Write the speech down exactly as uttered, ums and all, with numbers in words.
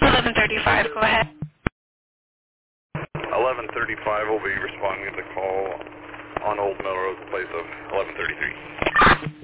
eleven thirty-five, go ahead. eleven thirty-five will be responding to the call on Old Melrose in place of eleven thirty-three.